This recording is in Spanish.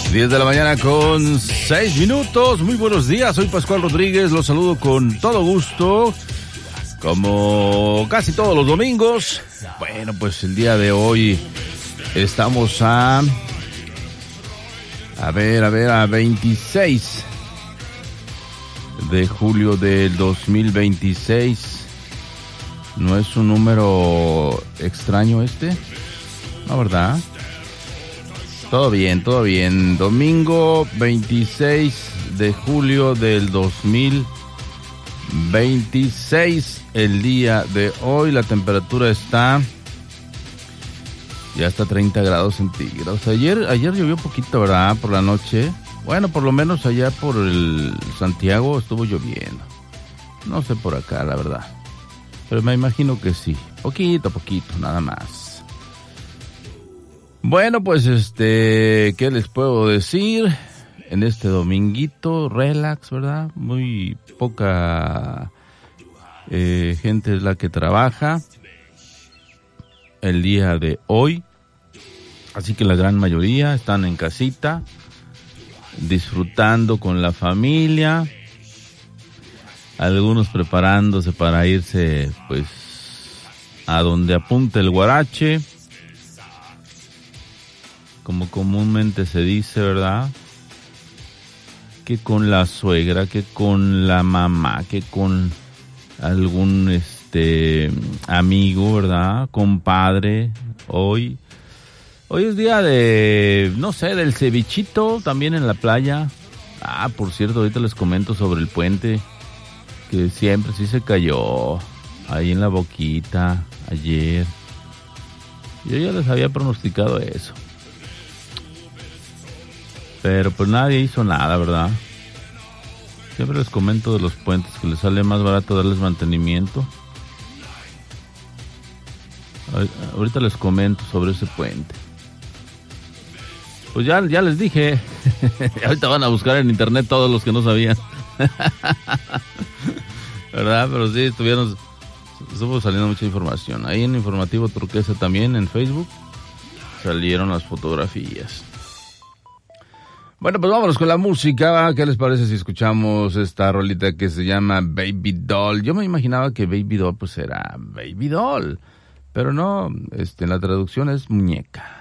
10 de la mañana con 6 minutos. Muy buenos días, soy Pascual Rodríguez, los saludo con todo gusto, como casi todos los domingos. Bueno, pues el día de hoy estamos a 26 de julio del 2026. ¿No es un número extraño este? ¿No, verdad? Todo bien, todo bien. Domingo 26 de julio del 2026. El día de hoy la temperatura está ya hasta 30 grados centígrados. Ayer llovió poquito, ¿verdad? Por la noche. Bueno, por lo menos allá por el Santiago estuvo lloviendo. No sé por acá, la verdad. Pero me imagino que sí. Poquito, nada más. Bueno, pues ¿qué les puedo decir? En este dominguito, relax, ¿verdad? Muy poca gente es la que trabaja el día de hoy. Así que la gran mayoría están en casita, disfrutando con la familia. Algunos preparándose para irse, pues, a donde apunte el guarache. Como comúnmente se dice, ¿verdad? Que con la suegra, que con la mamá, que con algún amigo, ¿verdad? Compadre. Hoy es día de, no sé, del cevichito también en la playa. Ah, por cierto, ahorita les comento sobre el puente, que siempre sí se cayó ahí en la Boquita ayer. Yo ya les había pronosticado eso. Pero pues nadie hizo nada, ¿verdad? Siempre les comento de los puentes que les sale más barato darles mantenimiento. Ahorita les comento sobre ese puente. Pues ya les dije. Ahorita van a buscar en internet todos los que no sabían. ¿Verdad? Pero sí, estuvo saliendo mucha información. Ahí en Informativo Turquesa también, en Facebook, salieron las fotografías. Bueno, pues vámonos con la música. ¿Qué les parece si escuchamos esta rolita que se llama Baby Doll? Yo me imaginaba que Baby Doll pues era Baby Doll, pero no, en la traducción es muñeca.